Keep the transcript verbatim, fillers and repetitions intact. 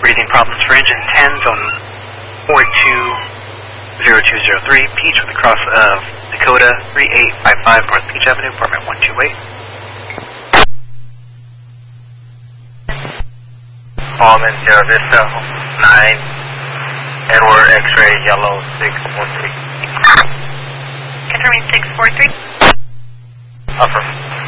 Breathing problems for engine ten, zone four two zero two zero three, Peach with the cross of Dakota, three eight five five North Peach Avenue, apartment one two eight. Allman, Sierra Vista, nine, Edward, X-ray, yellow, six four three. Confirming six four three. Affirm.